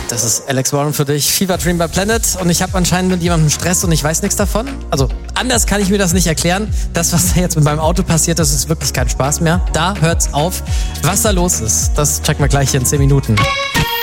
Das ist Alex Warren für dich, Fever Dream by Planet. Und ich habe anscheinend mit jemandem Stress und ich weiß nichts davon. Also anders kann ich mir das nicht erklären. Das, was da jetzt mit meinem Auto passiert, das ist wirklich kein Spaß mehr. Da hört's auf. Was da los ist, das checken wir gleich hier in 10 Minuten.